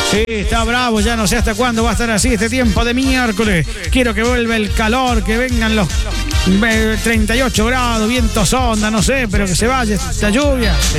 Sí, está bravo, ya no sé hasta cuándo va a estar así este tiempo de miércoles. Quiero que vuelva el calor, que vengan los 38 grados, vientos onda, no sé, pero que se vaya esta lluvia.